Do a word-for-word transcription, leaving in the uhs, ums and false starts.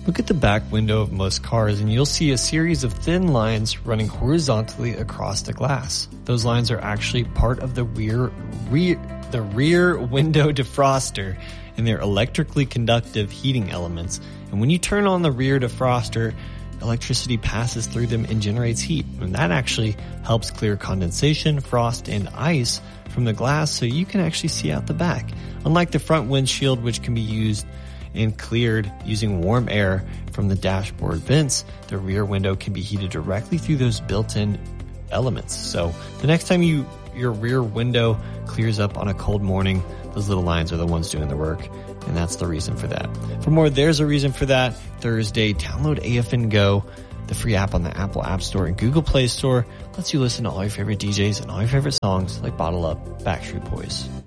Look at the back window of most cars and you'll see a series of thin lines running horizontally across the glass. Those lines are actually part of the rear, rear, the rear window defroster, and they're electrically conductive heating elements. And when you turn on the rear defroster, electricity passes through them and generates heat. And that actually helps clear condensation, frost, and ice from the glass so you can actually see out the back. Unlike the front windshield, which can be used and cleared using warm air from the dashboard vents, the rear window can be heated directly through those built-in elements. So the next time you your rear window clears up on a cold morning, those little lines are the ones doing the work, and that's the reason for that. For more There's a Reason for That Thursday, download A F N Go, the free app on the Apple App Store and Google Play Store. Lets you listen to all your favorite D Js and all your favorite songs like Bottle Up, Backstreet Boys.